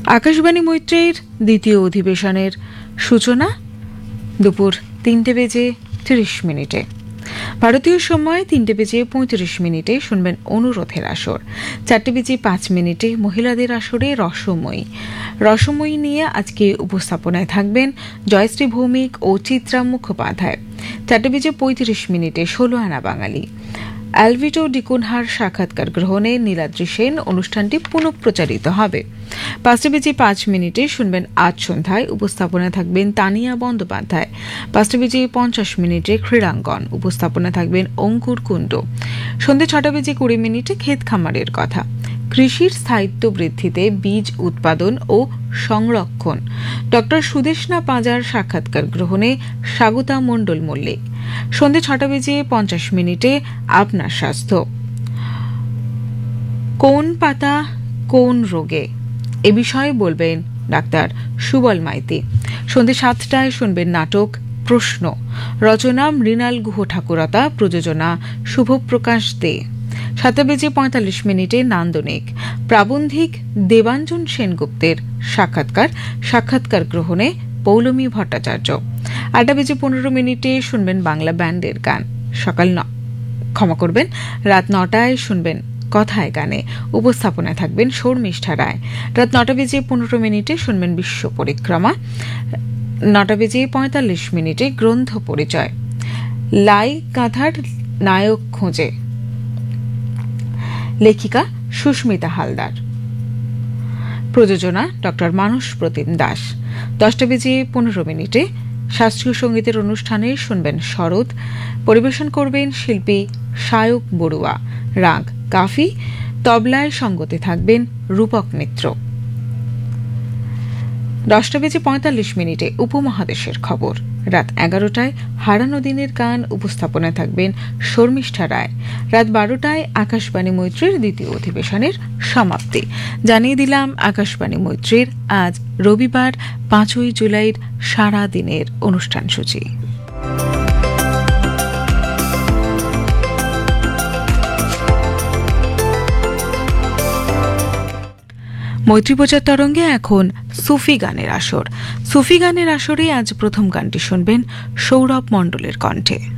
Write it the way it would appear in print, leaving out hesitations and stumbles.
আকাশবাণী মৈত্রীর দ্বিতীয় অধিবেশনের সূচনা দুপুর 3:30 ভারতীয় সময় 3:35 শুনবেন অনুরোধের আসর। 4:05 মহিলাদের আসরে রসময়ী নিয়ে আজকে উপস্থাপনায় থাকবেন জয়শ্রী ভৌমিক ও চিত্রা মুখোপাধ্যায়। 4:35 ষোলো আনা বাঙালি। অ্যালভিটো ডিকুনহার সাক্ষাৎকার গ্রহণে নীলাদ্রি সেন অনুষ্ঠানটি পুনঃপ্রচারিত হবে। 5:05 শুনবেন আজ সন্ধ্যায়, উপস্থাপনা থাকবেন তানিয়া বন্দ্যোপাধ্যায়। 5:50 ক্রীড়াঙ্গন, উপস্থাপনা থাকবেন অঙ্কুর কুণ্ডু। সন্ধ্যে 6:20 ক্ষেত খামারের কথা, কৃষির স্থায়িত্ব বৃদ্ধিতে বীজ উৎপাদন ও সংরক্ষণ, ডক্টর সুদেষ্ণা পাঁজার সাক্ষাৎকার গ্রহণে স্বাগতা মণ্ডল মল্লিক। সন্ধ্যে 6:50 আপনার স্বাস্থ্য, কোন পাতা কোন রোগে, এ বিষয়ে বলবেন ডাক্তার সুবল মাইতি। সন্ধ্যে 7টায় শুনবেন নাটক প্রশ্ন, রচনা মৃণাল গুহ ঠাকুরতা, প্রযোজনা শুভপ্রকাশ দে। 7:45 নান্দনিক, প্রাবন্ধিক দেবাঞ্জন সেনগুপ্তের সাক্ষাৎকার গ্রহণে পৌলমী ভট্টাচার্য। 8:15 শুনবেন বাংলা ব্যান্ডের গান। রাত 9টায় শুনবেন কথায় গানে, উপস্থাপনায় থাকবেন শর্মিষ্ঠা রায়। রাত 9:15 শুনবেন বিশ্ব পরিক্রমা। 9:45 গ্রন্থ পরিচয়, লাই গাঁথার নায়ক খোঁজে, লেখিকা সুস্মিতা হালদার। প্রযোজনা ডক্টর মানস প্রতিম দাস। 10:15 শাস্ত্রীয় সঙ্গীতের অনুষ্ঠানে শুনবেন শরৎ, পরিবেশন করবেন শিল্পী সায়ক বড়ুয়া। রাগ কাফি, তবলায় সঙ্গতে থাকবেন রূপক মিত্র। 10:45 উপমহাদেশের খবর। রাত 11টায় হারানো দিনের গান, উপস্থাপনায় থাকবেন শর্মিষ্ঠা রায়। রাত 12টায় আকাশবাণী মৈত্রীর দ্বিতীয় অধিবেশনের সমাপ্তি। জানিয়ে দিলাম আকাশবাণী মৈত্রীর আজ রবিবার 5 জুলাইয়ের সারা দিনের অনুষ্ঠান সূচি। মৈত্রী প্রচার তরঙ্গে এখন সুফি গানের আসর। সুফি গানের আসরে আজ প্রথম গানটি শুনবেন সৌরভ মণ্ডলের কণ্ঠে।